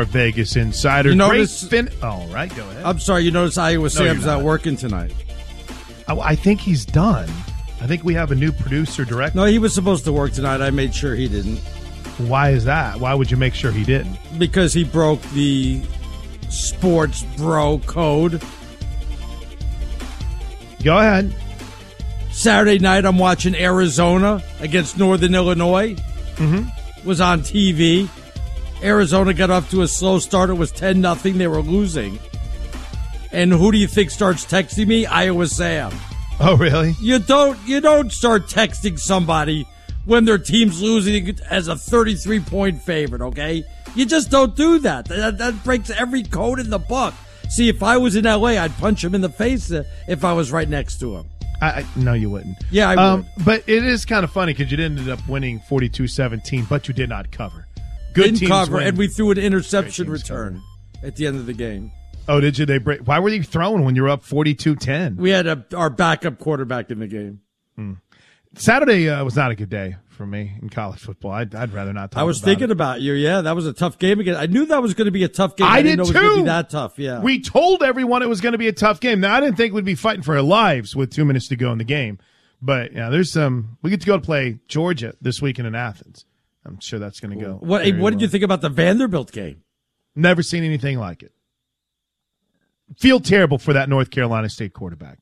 our Vegas insider. You notice, all right, go ahead. I'm sorry, you notice Iowa Sam's not working tonight. I think he's done. I think we have a new producer director. No, he was supposed to work tonight. I made sure he didn't. Why is that? Why would you make sure he didn't? Because he broke the sports bro code. Go ahead. Saturday night, I'm watching Arizona against Northern Illinois. Was on TV. Arizona got off to a slow start. It was 10-0. They were losing. And who do you think starts texting me? Iowa Sam. Oh, really? You don't start texting somebody when their team's losing as a 33-point favorite, okay? You just don't do that. That breaks every code in the book. See, if I was in L.A., I'd punch him in the face if I was right next to him. No, you wouldn't. Yeah, I would. But it is kind of funny because you ended up winning 42-17, but you did not cover. Good Didn't cover, win. and we threw an interception return at the end of the game. Oh, did you? Why were you throwing when you were up 42-10? We had our backup quarterback in the game. Saturday was not a good day for me in college football. I'd rather not talk about it. I was thinking about you. Yeah, that was a tough game again. I knew that was going to be a tough game. I didn't did know too. It was going to be that tough. Yeah. We told everyone it was going to be a tough game. Now, I didn't think we'd be fighting for our lives with 2 minutes to go in the game. But yeah, there's some. We get to go to play Georgia this weekend in Athens. I'm sure that's going to go. What did you think about the Vanderbilt game? Never seen anything like it. Feel terrible for that North Carolina State quarterback.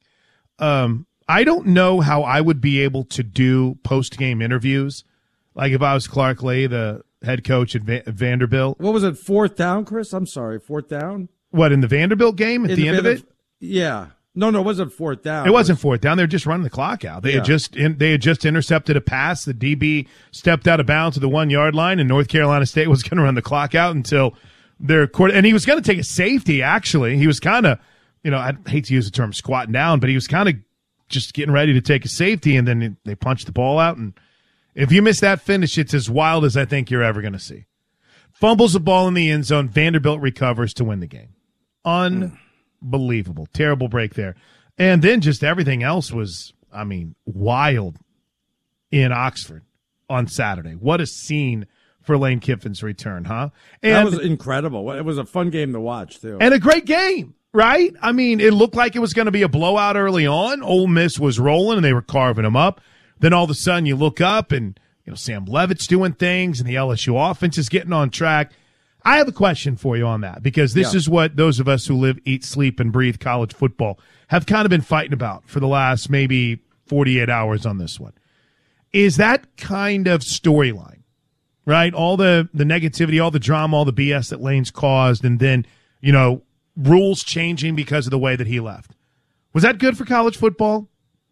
I don't know how I would be able to do post-game interviews. Like if I was Clark Lea, the head coach at Vanderbilt. What was it, fourth down, Chris? I'm sorry, fourth down? What, in the Vanderbilt game at the end of it? Yeah. No, it wasn't fourth down. It wasn't fourth down. They were just running the clock out. They had just intercepted a pass. The DB stepped out of bounds to the 1 yard line, and North Carolina State was going to run the clock out until their court. And he was going to take a safety. Actually, he was kind of, I hate to use the term squatting down, but he was kind of just getting ready to take a safety, and then they punched the ball out. And if you miss that finish, it's as wild as I think you're ever going to see. Fumbles the ball in the end zone. Vanderbilt recovers to win the game. Unbelievable. Terrible break there. And then just everything else was, wild in Oxford on Saturday. What a scene for Lane Kiffin's return, huh? And that was incredible. It was a fun game to watch, too. And a great game, right? It looked like it was going to be a blowout early on. Ole Miss was rolling, and they were carving them up. Then all of a sudden you look up, and Sam Leavitt's doing things, and the LSU offense is getting on track. I have a question for you on that, because this is what those of us who live, eat, sleep, and breathe college football have kind of been fighting about for the last maybe 48 hours on this one. Is that kind of storyline, right? All the negativity, all the drama, all the BS that Lane's caused, and then, rules changing because of the way that he left. Was that good for college football?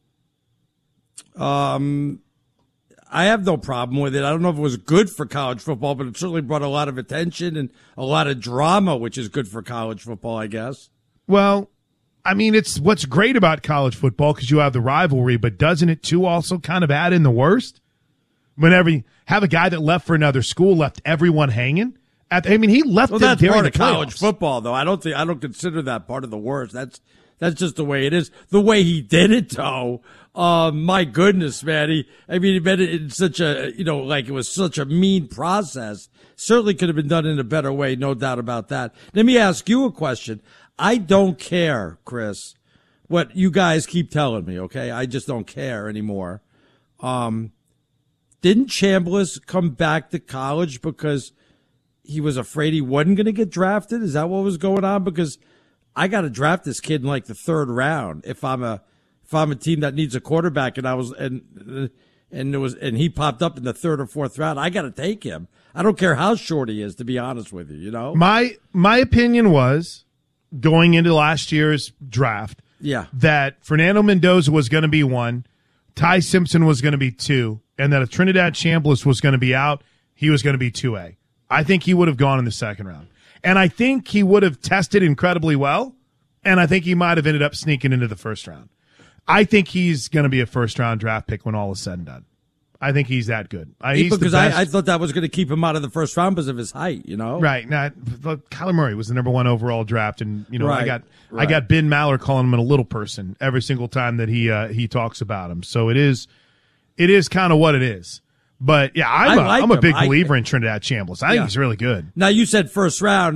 I have no problem with it. I don't know if it was good for college football, but it certainly brought a lot of attention and a lot of drama, which is good for college football, I guess. Well, it's what's great about college football because you have the rivalry, but doesn't it too also kind of add in the worst? Whenever you have a guy that left for another school, left everyone hanging. He left. Well, that's part of college football, though. I don't consider that part of the worst. That's just the way it is. The way he did it, though. My goodness, man. He made it in such a, it was such a mean process. Certainly could have been done in a better way, no doubt about that. Let me ask you a question. I don't care, Chris, what you guys keep telling me, okay? I just don't care anymore. Didn't Chambliss come back to college because he was afraid he wasn't going to get drafted? Is that what was going on? Because I got to draft this kid in like the third round if I'm a team that needs a quarterback, and he popped up in the third or fourth round. I got to take him. I don't care how short he is, to be honest with you. My opinion was going into last year's draft. That Fernando Mendoza was going to be 1, Ty Simpson was going to be 2, and that if Trinidad Chambliss was going to be out, he was going to be 2A. I think he would have gone in the second round. And I think he would have tested incredibly well, and I think he might have ended up sneaking into the first round. I think he's going to be a first-round draft pick when all is said and done. I think he's that good. Because I thought that was going to keep him out of the first round because of his height, Right. Now, Kyler Murray was the number 1 overall draft, and, right. I got Ben Maller calling him a little person every single time that he talks about him. So it is kind of what it is. But, yeah, I'm a big believer in Trinidad Chambliss. I think he's really good. Now, you said first round.